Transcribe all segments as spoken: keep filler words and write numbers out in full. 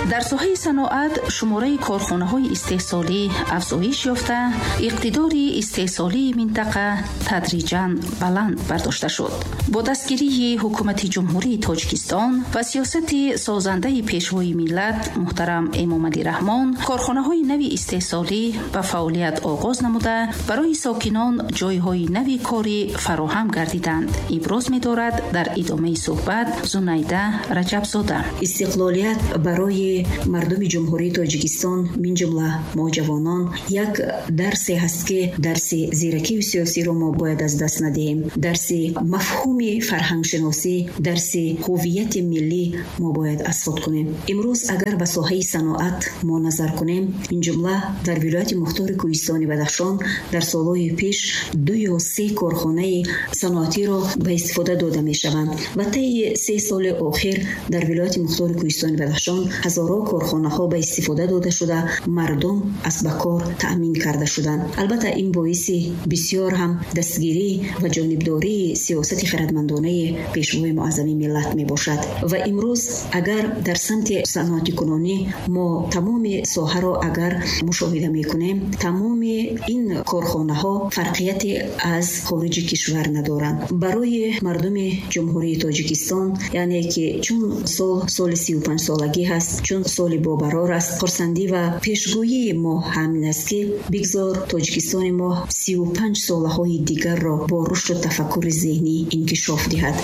در ساحه صنعت شماره کارخانه‌های استحصالی افزایش یافته، اقتدار استحصالی منطقه تدریجاً بلند برداشته شد. با دستگیری حکومت جمهوری تاجیکستان و سیاست سازنده پیشوای ملت محترم امامعلی رحمان، کارخانه‌های نوی استحصالی به فعالیت آغاز نموده برای ساکنان جایهای نوی کاری فراهم گردیدند. ابراز می‌دارد در ادامه صحبت زنیده رجبزاده. استقلالیت برای مردم جمهوری تاجیکستان من جمله ما جوانان یک درسی هست که درس زیرکی و سیاسی رو ما باید از دست ندهیم. درس مفهوم فرهنگ شناسی، درس هویت ملی ما باید از خود کنیم. امروز اگر به ساحه صنعت ما نظر کنیم، این جمله در ولایت مختار کوهستان بدخشان در سالهای پیش دو یا سه کارخانه صنعتی را به استفاده داده می شوند و طی سه سال آخر در ولایت مختار کوهستان بدخشان هزارها کارخانه ها به استفاده داده شده، مردم از بکار تأمین کرده شدند. البته این باعث بسیار هم دستگیری و جانبداری سیاست خردمندانه پیشوای معظم ملت می باشد و امروز اگر در سمت صنعت کنونی ما تمام ساحه را اگر مشاهده می کنیم، تمام این کارخانه ها فرقیت از خارج کشور ندارند. برای مردم جمهوری تاجیکستان یعنی که چون سال سال سی و پنج سالگی هست، چون سال باقرار است، خرسندی و پیشگویی ما همین است که بگذار تاجیکستان ما سی و پنج سالهای دیگر را با رشد و تفکر ذهنی انکشاف دهد.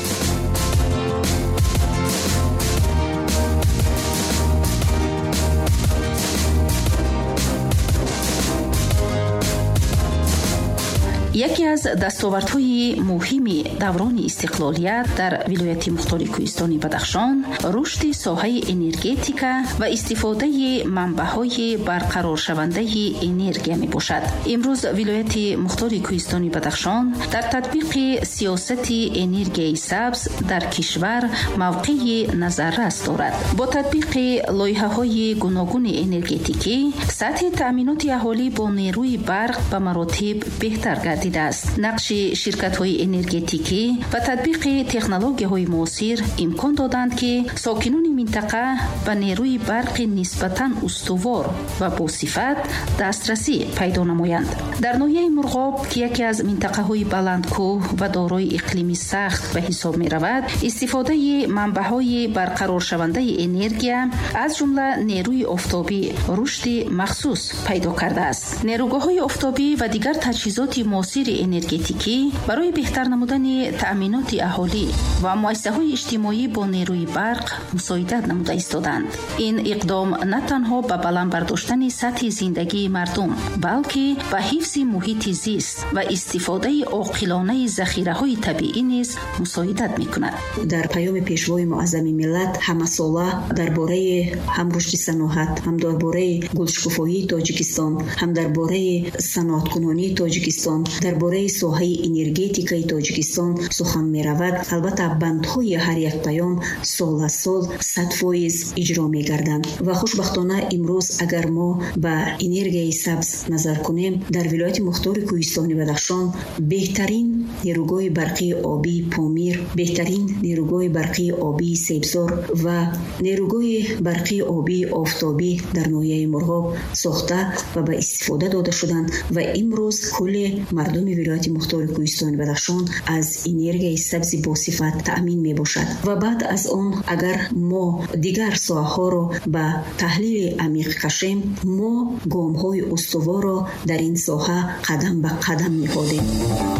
یکی از دستاوردهای مهم دوران استقلالیت در ولایت مختار کوهستان بدخشان رشد ساحه انرژتیکا و استفاده منبع‌های برقرار شونده انرژی میباشد. امروز ولایت مختار کوهستان بدخشان در تطبیق سیاست انرژی سبز در کشور موقع نظررس دارد. با تطبیق لایحه‌های گوناگون انرژتیکی، سطح تأمینات اهالی با نیروی برق به مراتب بهتر گردیده است. نقش شرکت‌های انرژتیکی و تطبیق تکنولوژی‌های معاصر امکان دادند که ساکنان منطقه به نیروی برق نسبتاً استوار و با صفت دسترسی پیدا نمایند. در ناحیه مرغاب که یکی از منطقه‌های بلندکوه و دارای اقلیمی سخت به حساب می‌رود، استفاده منبع‌های برقرار شونده انرژی از جمله نیروی آفتابی رشد مخصوص پیدا کرده است. نیروگاه‌های آفتابی و دیگر تجهیزات معاصر انرژتیکی برای بهتر نمودن تأمینات اهالی و مؤسسه‌های اجتماعی با نیروی برق مساعدت نموده ایستادند. این اقدام نه تنها به بلند برداشتن سطح زندگی مردم، بلکه به حفظ محیط زیست و استفاده عاقلانه ذخیره‌های طبیعی نیز مساعدت می‌کند. در پیام پیشوای معظم ملت همساله درباره هم رشد صنعت، هم درباره گلشکوفایی تاجیکستان، هم درباره صنعت کنونی تاجیکستان، درباره ساحه انرژتیکای تاجیکستان سخن می‌رود. البته بندهای هر یک پیام سال از سال صد فیصد اجرا می‌گردند و خوشبختانه امروز اگر ما به انرژی سبز نظر کنیم، در ولایت مختار کوهستان بدخشان بهترین نیروگاه برقی آبی پامیر، بهترین نیروگاه برقی آبی سیبزار و نیروگاه برقی آبی آفتابی در ناحیه مرغاب ساخته و به استفاده داده شدند و امروز کل مردم ولایت مختار کوهستان بدخشان از انرژی سبز با صفت تأمین می باشد و بعد از آن اگر ما دیگر ساحه‌ها را به تحلیل عمیق کشیم، ما گام‌های استوار را در این ساحه قدم به قدم می‌نهادیم.